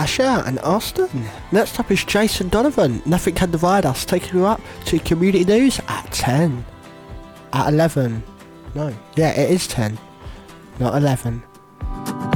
Sasha and Austin. Next up is Jason Donovan, Nothing Can Divide Us, taking you up to Community News at 10. At 11. No, yeah, it is 10, not 11.